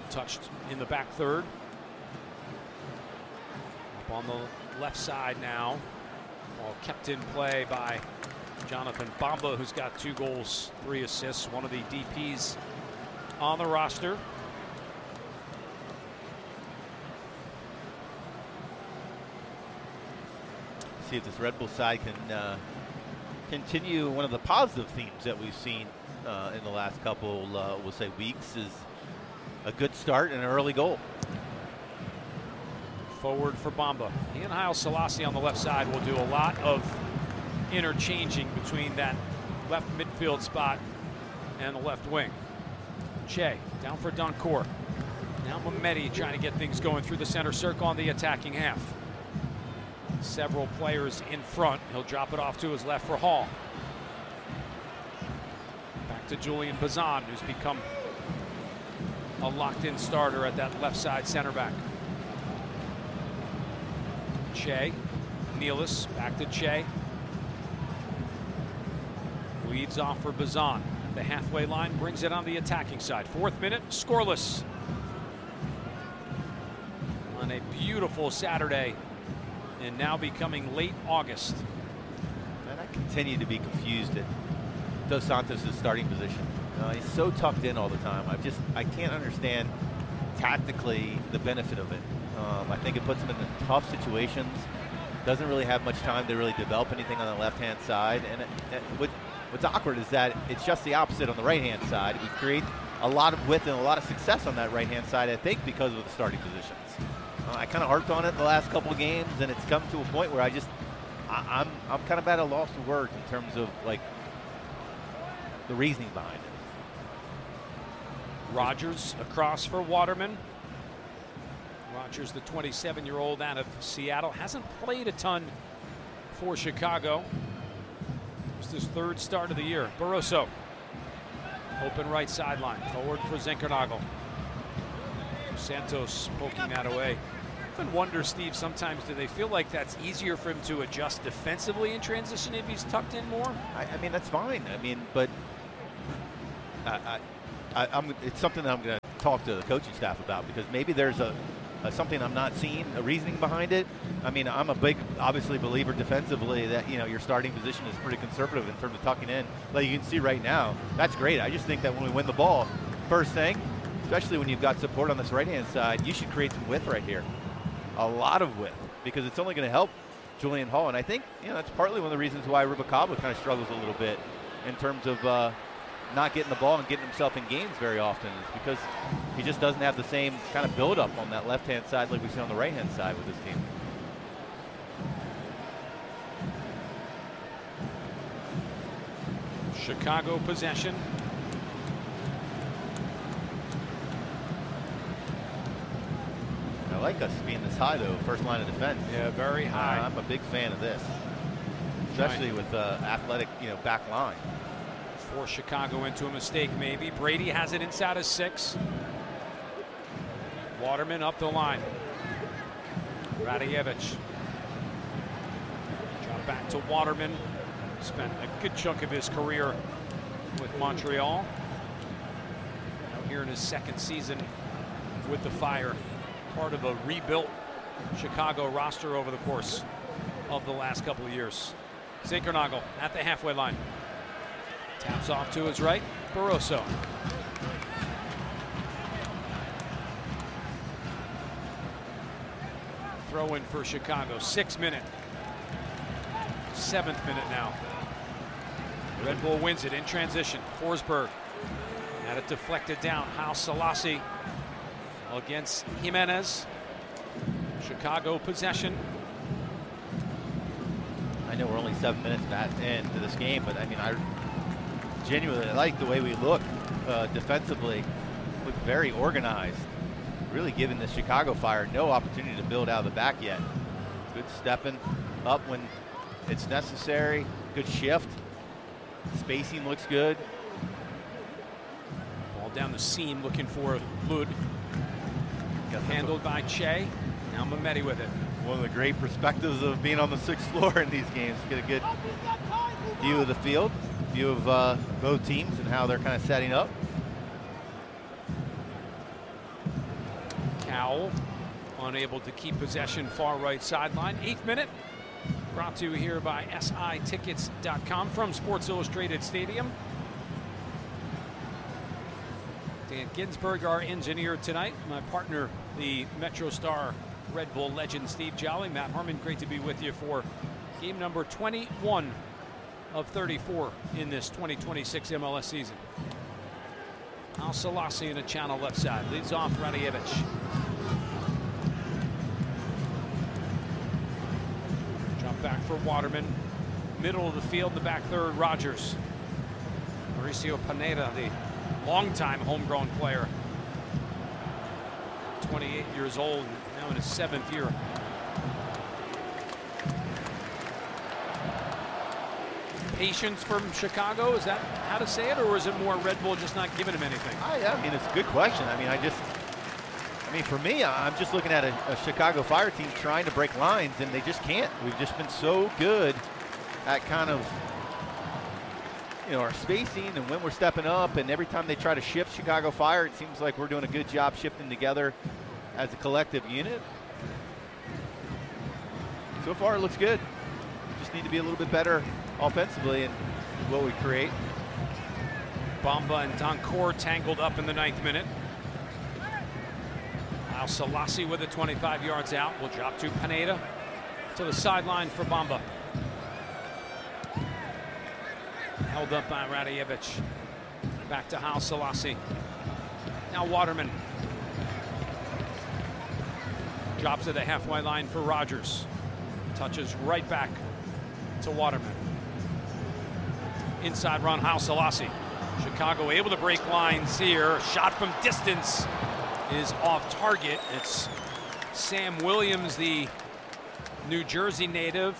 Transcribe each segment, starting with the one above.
touched in the back third. Up on the left side now. Ball kept in play by Jonathan Bamba, who's got 2 goals, 3 assists, one of the DPs on the roster. See if this Red Bull side can continue one of the positive themes that we've seen in the last couple, we'll say, weeks, is a good start and an early goal. Forward for Bamba. He and Haile Selassie on the left side will do a lot of interchanging between that left midfield spot and the left wing. Che down for Doncourt. Now Mehmeti trying to get things going through the center circle on the attacking half. Several players in front. He'll drop it off to his left for Hall. Back to Julian Bazan, who's become a locked-in starter at that left side center back. Che, Nealis, back to Che. Leads off for Bazan. The halfway line brings it on the attacking side. 4th minute, scoreless. On a beautiful Saturday, and now becoming late August. And I continue to be confused at Dos Santos' starting position. He's so tucked in all the time. I can't understand tactically the benefit of it. I think it puts him in tough situations. Doesn't really have much time to really develop anything on the left-hand side. And what's awkward is that it's just the opposite on the right-hand side. We create a lot of width and a lot of success on that right-hand side, I think, because of the starting positions. I kind of harped on it the last couple of games, and it's come to a point where I'm kind of at a loss of words in terms of like the reasoning behind it. Rogers across for Waterman. Rogers, the 27-year-old out of Seattle, hasn't played a ton for Chicago. It's his 3rd start of the year. Barroso, open right sideline, forward for Zinkernagel. Santos poking that away. I often wonder, Steve, sometimes do they feel like that's easier for him to adjust defensively in transition if he's tucked in more? I mean, that's fine. I mean, but it's something that I'm going to talk to the coaching staff about, because maybe there's something I'm not seeing, a reasoning behind it. I mean, I'm a big, obviously, believer defensively that, your starting position is pretty conservative in terms of tucking in. Like you can see right now, that's great. I just think that when we win the ball, first thing, especially when you've got support on this right-hand side, you should create some width right here. A lot of width, because it's only going to help Julian Hall. And I think, that's partly one of the reasons why Rubalcaba kind of struggles a little bit in terms of not getting the ball and getting himself in games very often, is because he just doesn't have the same kind of build-up on that left-hand side like we see on the right-hand side with this team. Chicago possession. I like us being this high, though, first line of defense. Yeah, very high. I'm a big fan of this, especially with athletic, back line. Force Chicago into a mistake, maybe. Brady has it inside of 6. Waterman up the line. Radijevich. Drop back to Waterman. Spent a good chunk of his career with Montreal. Now here in his 2nd season with the Fire. Part of a rebuilt Chicago roster over the course of the last couple of years. Zinkernagel at the halfway line. Taps off to his right. Barroso. Throw in for Chicago. 6th minute. 7th minute now. Red Bull wins it in transition. Forsberg had it deflected down. Haile Selassie against Jimenez. Chicago possession. I know we're only 7 minutes back into this game, but I mean, I genuinely like the way we look defensively. Look very organized. Really giving the Chicago Fire no opportunity to build out of the back yet. Good stepping up when it's necessary. Good shift. Spacing looks good. Ball down the seam looking for Lud. Handled by Che. Now Mehmeti with it. One of the great perspectives of being on the 6th floor in these games. Get a good view of the field, view of both teams and how they're kind of setting up. Cowell unable to keep possession, far right sideline. 8th minute, brought to you here by SITickets.com from Sports Illustrated Stadium. Dan Ginsberg, our engineer tonight. My partner, the MetroStar Red Bull legend Steve Jolly. Matt Harmon, great to be with you for game number 21 of 34 in this 2026 MLS season. Al Selassie in a channel left side. Leads off Radievich. Jump back for Waterman. Middle of the field, the back third, Rogers. Mauricio Pineda, the longtime homegrown player. 28 years old, now in his 7th year. Patience from Chicago, is that how to say it, or is it more Red Bull just not giving him anything? I mean, it's a good question. I mean, for me, I'm just looking at a Chicago Fire team trying to break lines, and they just can't. We've just been so good at kind of, our spacing and when we're stepping up, and every time they try to shift Chicago Fire, it seems like we're doing a good job shifting together as a collective unit. So far, it looks good. Just need to be a little bit better offensively in what we create. Bamba and Doncourt tangled up in the 9th minute. Al Selassie with it 25 yards out. Will drop to Pineda to the sideline for Bamba. Held up by Radievich. Back to Al Selassie. Now Waterman. Drops to the halfway line for Rogers. Touches right back to Waterman. Inside run, Al Selassie. Chicago able to break lines here. Shot from distance is off target. It's Sam Williams, the New Jersey native,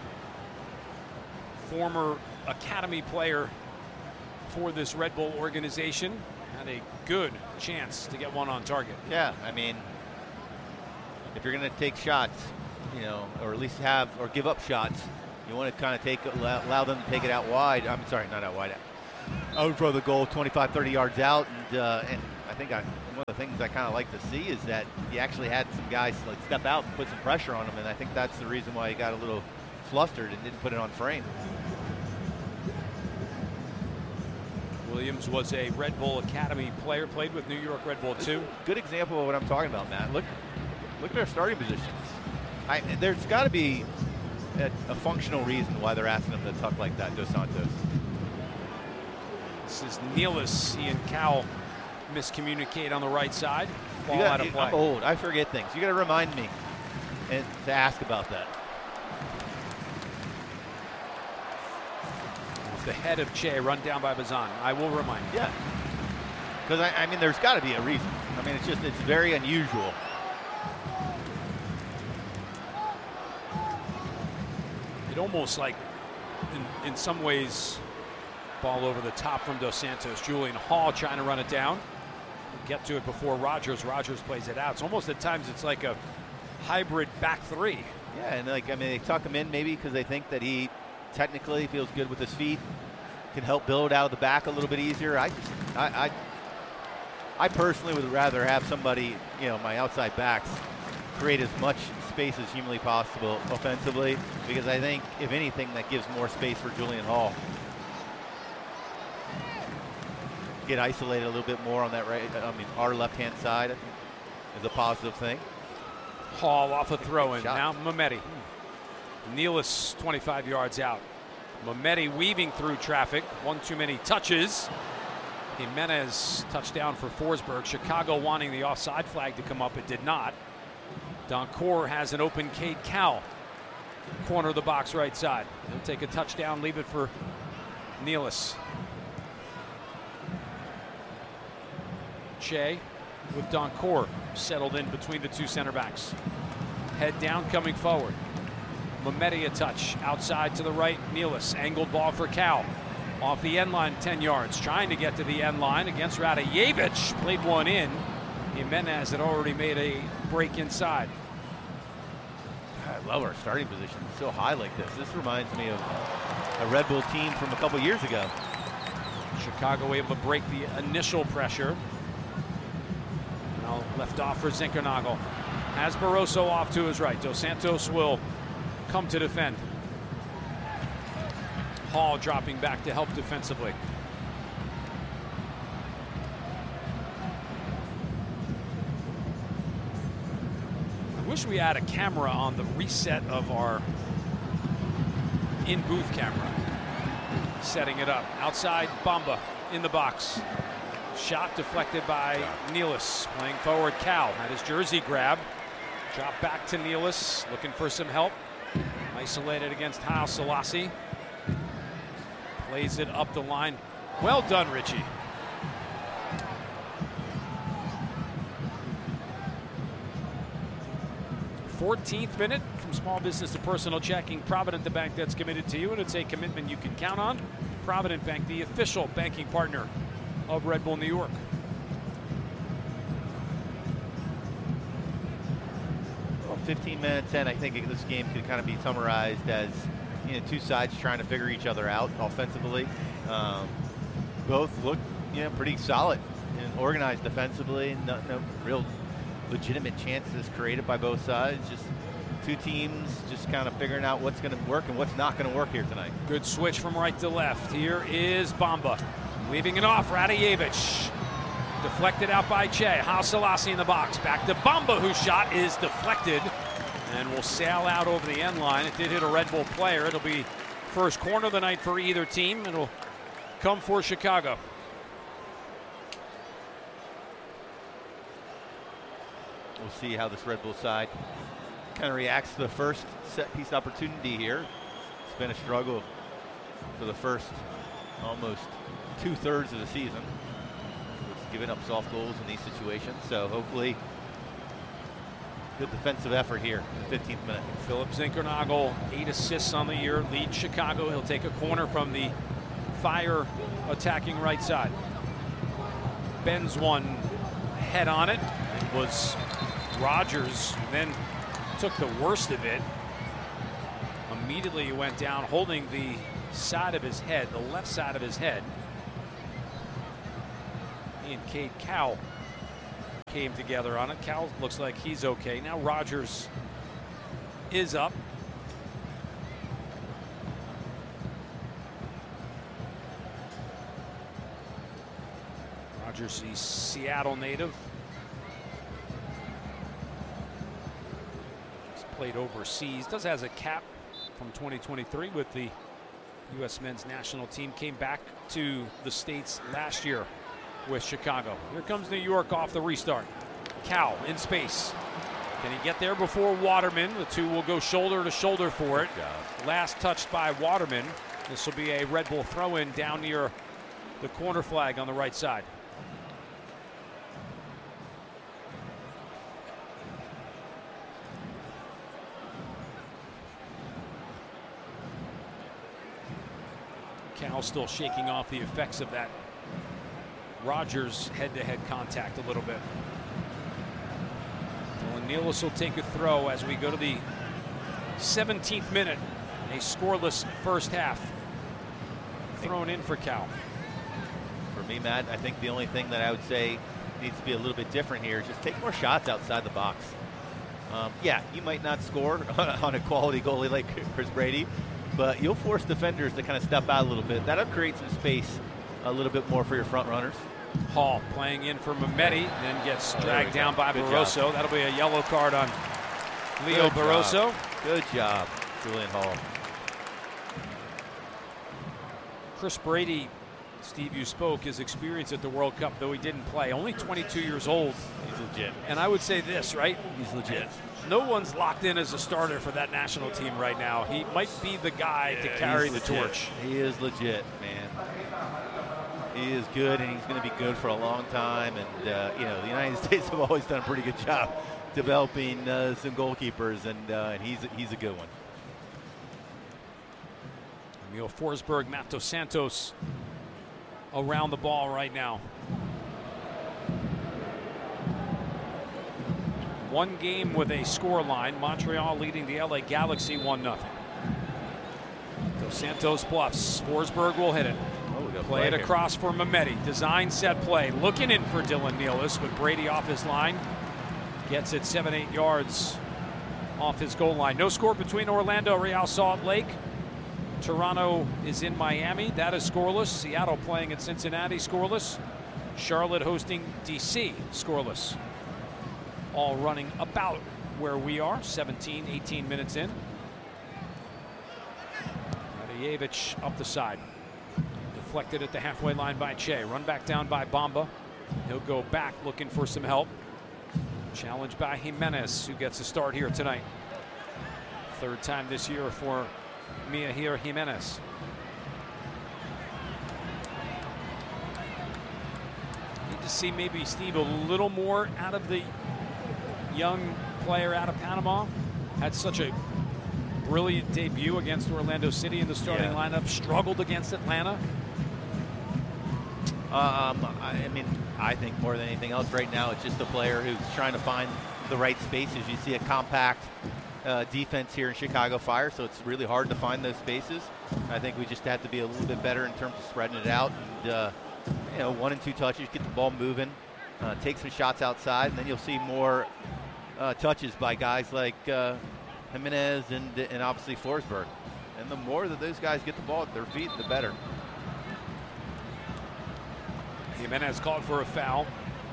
former academy player for this Red Bull organization. Had a good chance to get one on target. Yeah, I mean, if you're going to take shots, or at least have or give up shots, you want to kind of allow them to take it out wide. I'm sorry, not out wide. Out in front of the goal, 25, 30 yards out. And I think one of the things I kind of like to see is that he actually had some guys step out and put some pressure on him. And I think that's the reason why he got a little flustered and didn't put it on frame. Williams was a Red Bull Academy player, played with New York Red Bull too. Good example of what I'm talking about, Matt. Look at their starting positions. There's got to be a functional reason why they're asking him to tuck like that, Dos Santos. This is Nealis. He and Cowell miscommunicate on the right side. Ball out of play. I'm old. I forget things. You got to remind me and to ask about that. It's the head of Che run down by Bazan. I will remind you. Yeah. Because, I mean, there's got to be a reason. I mean, it's very unusual. It almost like, in some ways, ball over the top from Dos Santos. Julian Hall trying to run it down. Get to it before Rogers. Rogers plays it out. It's almost at times it's like a hybrid back three. Yeah, and they tuck him in maybe because they think that he technically feels good with his feet, can help build out of the back a little bit easier. I personally would rather have somebody, my outside backs, create as much space as humanly possible offensively, because I think, if anything, that gives more space for Julian Hall. Get isolated a little bit more on that our left-hand side is a positive thing. Hall off a throw-in. Now Mehmeti. Nealis 25 yards out. Mehmeti weaving through traffic. One too many touches. Jimenez touchdown for Forsberg. Chicago wanting the offside flag to come up. It did not. Doncourt has an open Cade Cowell. Corner of the box right side. He'll take a touchdown, leave it for Nealis. Che with Doncourt settled in between the two center backs. Head down, coming forward. Mehmeti a touch outside to the right. Nealis angled ball for Cowell. Off the end line, 10 yards. Trying to get to the end line against Radievich. Played one in. Jimenez had already made a break inside. I love our starting position. It's so high like this. This reminds me of a Red Bull team from a couple years ago. Chicago able to break the initial pressure. Now left off for Zinkernagel. Has Barroso off to his right. Dos Santos will come to defend. Hall dropping back to help defensively. I wish we had a camera on the reset of our in-booth camera. Setting it up. Outside, Bamba in the box. Shot deflected by Nealis. Playing forward, Cal had his jersey grab. Drop back to Nealis, looking for some help. Isolated against Haile Selassie. Plays it up the line. Well done, Richie. "14th minute from small business to personal checking. Provident, the bank that's committed to you, and it's a commitment you can count on. Provident Bank, the official banking partner of Red Bull New York." Well, 15 minutes in, I think this game could kind of be summarized as two sides trying to figure each other out offensively. Both look pretty solid and organized defensively. No real legitimate chances created by both sides. Just two teams just kind of figuring out what's going to work and what's not going to work here tonight. Good switch from right to left. Here is Bamba. Leaving it off, Radijevich. Deflected out by Che. Haile Selassie in the box. Back to Bamba, whose shot is deflected and will sail out over the end line. It did hit a Red Bull player. It'll be first corner of the night for either team. It'll come for Chicago. We'll see how this Red Bull side kind of reacts to the first set piece opportunity here. It's been a struggle for the first almost 2/3 of the season. It's giving up soft goals in these situations. So hopefully good defensive effort here in the 15th minute. Philip Zinkernagel, 8 assists on the year, leads Chicago. He'll take a corner from the Fire attacking right side. Bends one head on it. It was Rogers, then took the worst of it. Immediately he went down holding the side of his head, the left side of his head. He and Cade Cowell came together on it. Cowell looks like he's okay. Now Rogers is up. Rogers, the Seattle native. He's played overseas. Does has a cap from 2023 with the U.S. men's national team. Came back to the States last year with Chicago. Here comes New York off the restart. Cowell in space. Can he get there before Waterman? The two will go shoulder to shoulder for it. Last touched by Waterman. This will be a Red Bull throw-in down near the corner flag on the right side. Cal still shaking off the effects of that Rogers head-to-head contact a little bit. Dylan Nealis will take a throw as we go to the 17th minute. A scoreless first half. Thrown in for Cal. For me, Matt, I think the only thing that I would say needs to be a little bit different here is just take more shots outside the box. Yeah, you might not score on a quality goalie like Chris Brady, but you'll force defenders to kind of step out a little bit. That'll create some space a little bit more for your front runners. Hall playing in for Mehmeti, then gets dragged down by Barroso. That'll be a yellow card on Leo Barroso. Good job, Julian Hall. Chris Brady, Steve, you spoke, his experience at the World Cup, though he didn't play, only 22 years old. He's legit. And I would say this, right? He's legit. No one's locked in as a starter for that national team right now. He might be the guy to carry the torch. He is legit, man. He is good, and he's going to be good for a long time. And, you know, the United States have always done a pretty good job developing some goalkeepers, and he's a good one. Emil Forsberg, Matt Dos Santos around the ball right now. One game with a score line. Montreal leading the LA Galaxy 1-0. Dos Santos bluffs. Forsberg will hit it. Oh, we got Play it across for Mehmeti. Design set play. Looking in for Dylan Nealis with Brady off his line. Gets it 7-8 yards off his goal line. No score between Orlando, Real Salt Lake. Toronto is in Miami. That is scoreless. Seattle playing at Cincinnati, scoreless. Charlotte hosting DC, scoreless. All running about where we are, 17, 18 minutes in. Radijevich up the side. Deflected at the halfway line by Che. Run back down by Bamba. He'll go back looking for some help. Challenged by Jimenez, who gets a start here tonight. Third time this year for Mihir Jimenez. Need to see maybe, Steve, a little more out of the young player out of Panama. Had such a brilliant debut against Orlando City in the starting lineup. Struggled against Atlanta. I think more than anything else right now, it's just a player who's trying to find the right spaces. You see a compact defense here in Chicago Fire, so it's really hard to find those spaces. I think we just have to be a little bit better in terms of spreading it out. And, 1 and 2 touches, get the ball moving, take some shots outside, and then you'll see more touches by guys like Jimenez and obviously Forsberg. And the more that those guys get the ball at their feet, the better. Jimenez called for a foul.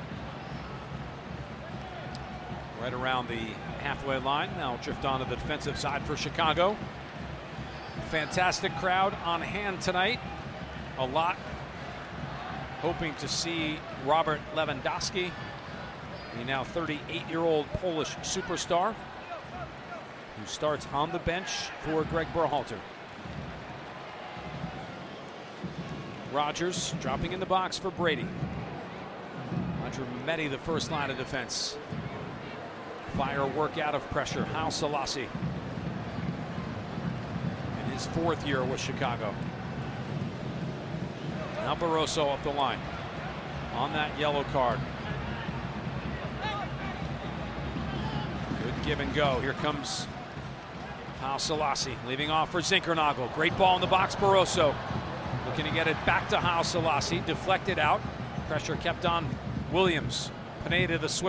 Right around the halfway line. Now drift onto the defensive side for Chicago. Fantastic crowd on hand tonight. A lot hoping to see Robert Lewandowski, the now 38-year-old Polish superstar, who starts on the bench for Greg Berhalter. Rogers dropping in the box for Brady. Andre Mehmeti, the first line of defense. Fire work out of pressure. Hal Selassie in his 4th year with Chicago. Now Barroso up the line on that yellow card. Good give and go. Here comes Hal Selassie leaving off for Zinkernagel. Great ball in the box. Barroso looking to get it back to Hal Selassie. Deflected out. Pressure kept on Williams. Pineda the switch.